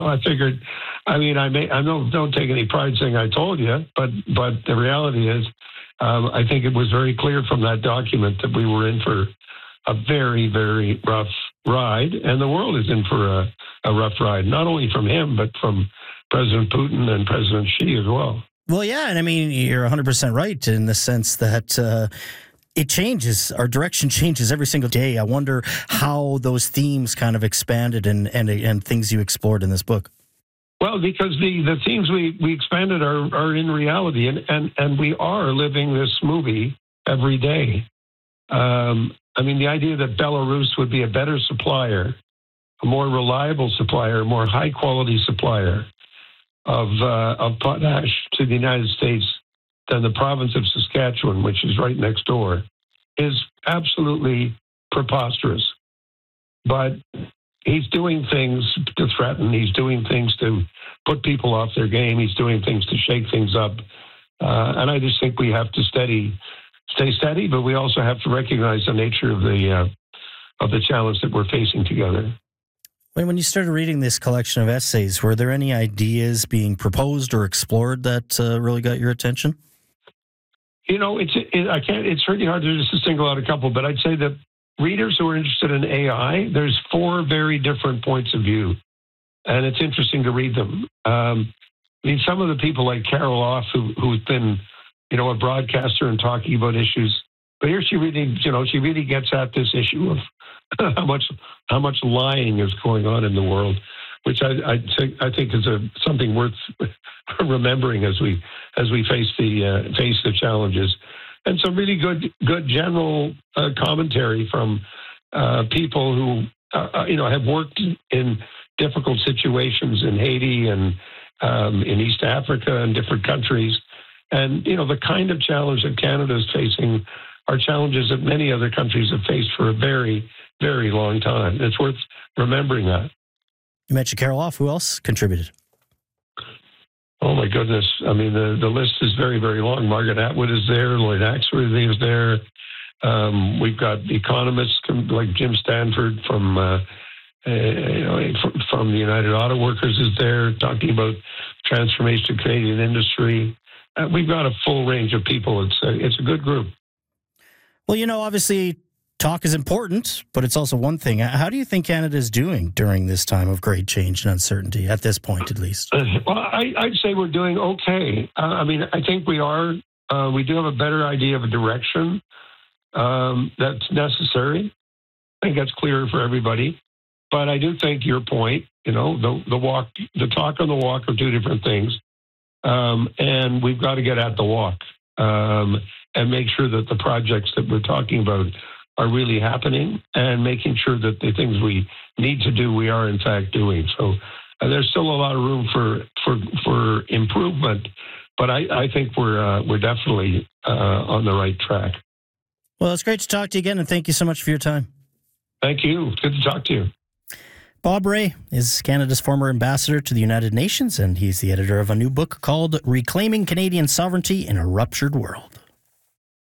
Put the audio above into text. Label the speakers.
Speaker 1: I figured, I don't take any pride saying I told you, but the reality is, I think it was very clear from that document that we were in for a very, very rough ride, and the world is in for a rough ride, not only from him, but from President Putin and President Xi as well.
Speaker 2: Well, yeah, and I mean, you're 100% right in the sense that it changes. Our direction changes every single day. I wonder how those themes kind of expanded and things you explored in this book.
Speaker 1: Well, because the themes we expanded are in reality, and we are living this movie every day. The idea that Belarus would be a better supplier, a more reliable supplier, a more high-quality supplier of potash to the United States than the province of Saskatchewan, which is right next door, is absolutely preposterous. But he's doing things to threaten. He's doing things to put people off their game. He's doing things to shake things up. And I just think we have to stay steady, but we also have to recognize the nature of the challenge that we're facing together.
Speaker 2: When you started reading this collection of essays, were there any ideas being proposed or explored that really got your attention? It's really hard to just single out a couple, but I'd say that readers who are interested in AI, there's 4 very different points of view, and it's interesting to read them. Some of the people like Carol Off, who's been, a broadcaster and talking about issues, but here she really gets at this issue of how much lying is going on in the world, which I think is something worth remembering as we face the challenges, and some really good general commentary from people who have worked in difficult situations in Haiti and in East Africa and different countries, and the kind of challenge that Canada is facing are challenges that many other countries have faced for a very, very long time. It's worth remembering that. You mentioned Carol Off. Who else contributed?
Speaker 1: Oh, my goodness. The list is very, very long. Margaret Atwood is there. Lloyd Axworthy is there. We've got economists like Jim Stanford from the United Auto Workers is there, talking about transformation of Canadian industry. We've got a full range of people. It's a good group.
Speaker 2: Well, obviously, talk is important, but it's also one thing. How do you think Canada is doing during this time of great change and uncertainty, at this point at least?
Speaker 1: Well, I'd say we're doing okay. I think we are. We do have a better idea of a direction that's necessary. I think that's clearer for everybody. But I do think your point, the talk and the walk are 2 different things. And we've got to get at the walk and make sure that the projects that we're talking about are really happening, and making sure that the things we need to do, we are in fact doing. So there's still a lot of room for improvement, but I think we're definitely on the right track.
Speaker 2: Well, it's great to talk to you again, and thank you so much for your time.
Speaker 1: Thank you. Good to talk to you.
Speaker 2: Bob Rae is Canada's former ambassador to the United Nations, and he's the editor of a new book called Reclaiming Canadian Sovereignty in a Ruptured World.